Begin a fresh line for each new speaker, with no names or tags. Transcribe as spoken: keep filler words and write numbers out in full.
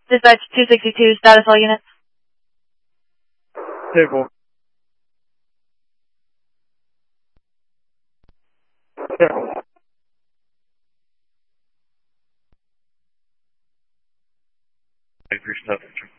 Dispatch two sixty-two, status all units.
Table. Table. Thank you for your